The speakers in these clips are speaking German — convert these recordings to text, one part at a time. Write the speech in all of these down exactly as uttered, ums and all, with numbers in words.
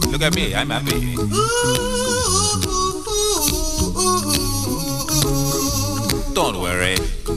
Look at me, I'm happy. Don't worry.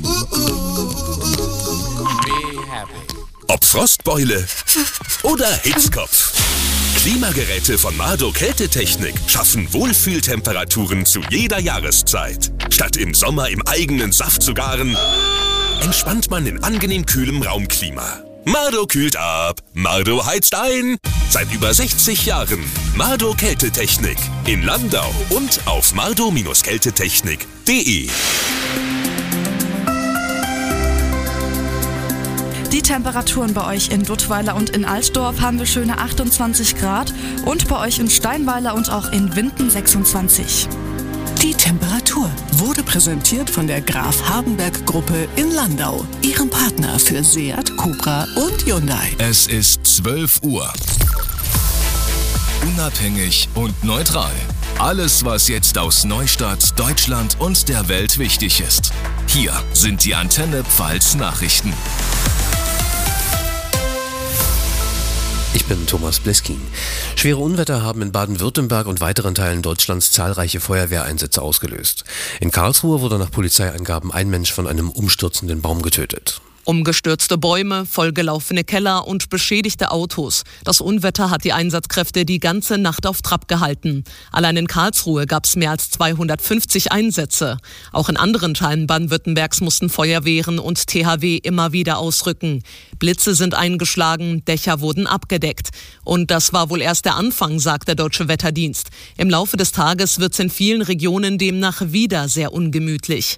Be happy. Ob Frostbeule oder Hitzkopf. Klimageräte von Mardo Kältetechnik schaffen Wohlfühltemperaturen zu jeder Jahreszeit. Statt im Sommer im eigenen Saft zu garen, entspannt man in angenehm kühlem Raumklima. Mardo kühlt ab, Mardo heizt ein. Seit über sechzig Jahren Mardo Kältetechnik in Landau und auf mardo Kältetechnik punkt de. Die Temperaturen bei euch in Duttweiler und in Altdorf haben wir schöne achtundzwanzig Grad und bei euch in Steinweiler und auch in Winden sechsundzwanzig. Die Temperatur wurde präsentiert von der Graf Hardenberg Gruppe in Landau, ihrem Partner für Seat, Cupra und Hyundai. Es ist zwölf Uhr. Unabhängig und neutral. Alles, was jetzt aus Neustadt, Deutschland und der Welt wichtig ist. Hier sind die Antenne Pfalz Nachrichten. Ich bin Thomas Bleskin. Schwere Unwetter haben in Baden-Württemberg und weiteren Teilen Deutschlands zahlreiche Feuerwehreinsätze ausgelöst. In Karlsruhe wurde nach Polizeiangaben ein Mensch von einem umstürzenden Baum getötet. Umgestürzte Bäume, vollgelaufene Keller und beschädigte Autos. Das Unwetter hat die Einsatzkräfte die ganze Nacht auf Trab gehalten. Allein in Karlsruhe gab es mehr als zweihundertfünfzig Einsätze. Auch in anderen Teilen Baden-Württembergs mussten Feuerwehren und T H W immer wieder ausrücken. Blitze sind eingeschlagen, Dächer wurden abgedeckt. Und das war wohl erst der Anfang, sagt der Deutsche Wetterdienst. Im Laufe des Tages wird es in vielen Regionen demnach wieder sehr ungemütlich.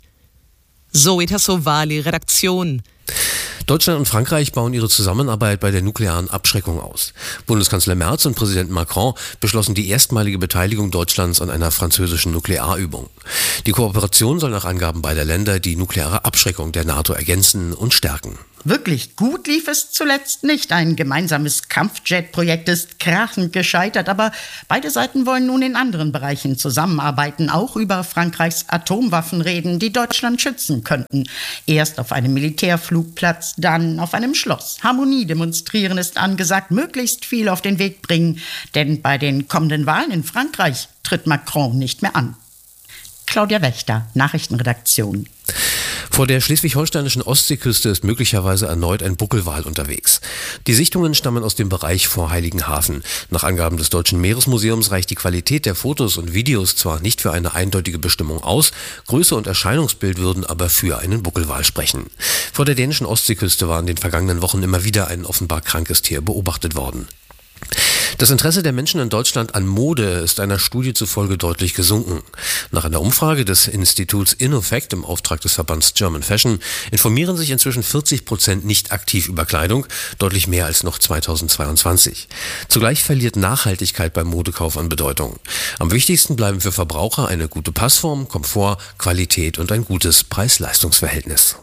Zoe Tassovali, Redaktion. Deutschland und Frankreich bauen ihre Zusammenarbeit bei der nuklearen Abschreckung aus. Bundeskanzler Merz und Präsident Macron beschlossen die erstmalige Beteiligung Deutschlands an einer französischen Nuklearübung. Die Kooperation soll nach Angaben beider Länder die nukleare Abschreckung der NATO ergänzen und stärken. Wirklich gut lief es zuletzt nicht. Ein gemeinsames Kampfjet-Projekt ist krachend gescheitert, aber beide Seiten wollen nun in anderen Bereichen zusammenarbeiten, auch über Frankreichs Atomwaffen reden, die Deutschland schützen könnten. Erst auf einem Militärflugplatz, dann auf einem Schloss. Harmonie demonstrieren ist angesagt, möglichst viel auf den Weg bringen, denn bei den kommenden Wahlen in Frankreich tritt Macron nicht mehr an. Claudia Wächter, Nachrichtenredaktion. Vor der schleswig-holsteinischen Ostseeküste ist möglicherweise erneut ein Buckelwal unterwegs. Die Sichtungen stammen aus dem Bereich vor Heiligenhafen. Nach Angaben des Deutschen Meeresmuseums reicht die Qualität der Fotos und Videos zwar nicht für eine eindeutige Bestimmung aus, Größe und Erscheinungsbild würden aber für einen Buckelwal sprechen. Vor der dänischen Ostseeküste war in den vergangenen Wochen immer wieder ein offenbar krankes Tier beobachtet worden. Das Interesse der Menschen in Deutschland an Mode ist einer Studie zufolge deutlich gesunken. Nach einer Umfrage des Instituts InnoFact im Auftrag des Verbands German Fashion informieren sich inzwischen vierzig Prozent nicht aktiv über Kleidung, deutlich mehr als noch zweitausendzweiundzwanzig. Zugleich verliert Nachhaltigkeit beim Modekauf an Bedeutung. Am wichtigsten bleiben für Verbraucher eine gute Passform, Komfort, Qualität und ein gutes Preis-Leistungs-Verhältnis.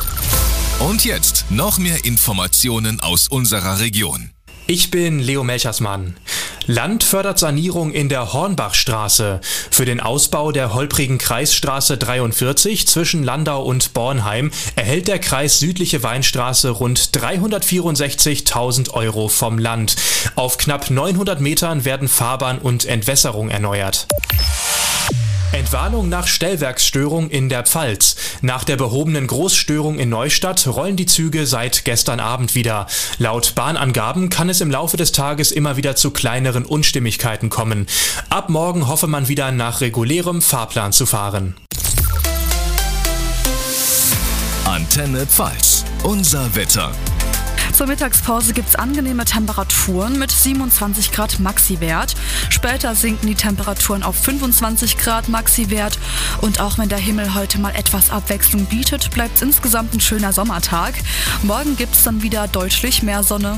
Und jetzt noch mehr Informationen aus unserer Region. Ich bin Leo Melchersmann. Land fördert Sanierung in der Hornbachstraße. Für den Ausbau der holprigen Kreisstraße dreiundvierzig zwischen Landau und Bornheim erhält der Kreis Südliche Weinstraße rund dreihundertvierundsechzigtausend Euro vom Land. Auf knapp neunhundert Metern werden Fahrbahn und Entwässerung erneuert. Entwarnung nach Stellwerksstörung in der Pfalz. Nach der behobenen Großstörung in Neustadt rollen die Züge seit gestern Abend wieder. Laut Bahnangaben kann es im Laufe des Tages immer wieder zu kleineren Unstimmigkeiten kommen. Ab morgen hoffe man wieder nach regulärem Fahrplan zu fahren. Antenne Pfalz, unser Wetter. Zur Mittagspause gibt es angenehme Temperaturen mit siebenundzwanzig Grad Maxi-Wert. Später sinken die Temperaturen auf fünfundzwanzig Grad Maxi-Wert. Und auch wenn der Himmel heute mal etwas Abwechslung bietet, bleibt es insgesamt ein schöner Sommertag. Morgen gibt es dann wieder deutlich mehr Sonne.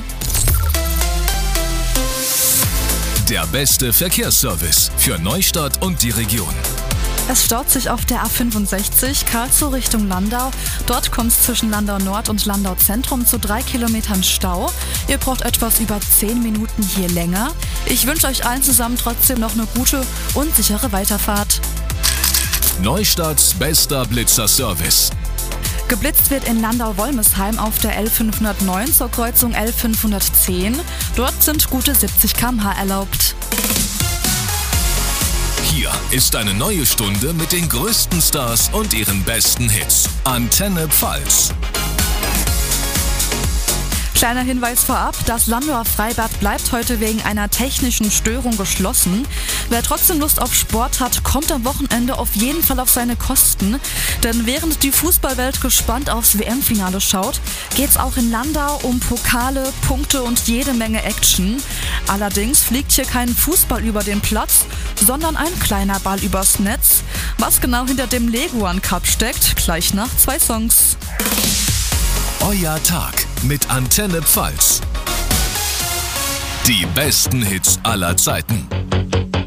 Der beste Verkehrsservice für Neustadt und die Region. Es staut sich auf der A fünfundsechzig Karlsruhe Richtung Landau. Dort kommt es zwischen Landau Nord und Landau Zentrum zu drei Kilometern Stau. Ihr braucht etwas über zehn Minuten hier länger. Ich wünsche euch allen zusammen trotzdem noch eine gute und sichere Weiterfahrt. Neustadts bester Blitzerservice. Geblitzt wird in Landau-Wolmesheim auf der L fünfhundertneun zur Kreuzung L fünfhundertzehn. Dort sind gute siebzig Kilometer pro Stunde erlaubt. Hier ist eine neue Stunde mit den größten Stars und ihren besten Hits. Antenne Pfalz. Kleiner Hinweis vorab, das Landauer Freibad bleibt heute wegen einer technischen Störung geschlossen. Wer trotzdem Lust auf Sport hat, kommt am Wochenende auf jeden Fall auf seine Kosten. Denn während die Fußballwelt gespannt aufs W M-Finale schaut, geht's auch in Landau um Pokale, Punkte und jede Menge Action. Allerdings fliegt hier kein Fußball über den Platz, sondern ein kleiner Ball übers Netz. Was genau hinter dem Leguan Cup steckt, gleich nach zwei Songs. Euer Tag mit Antenne Pfalz. Die besten Hits aller Zeiten.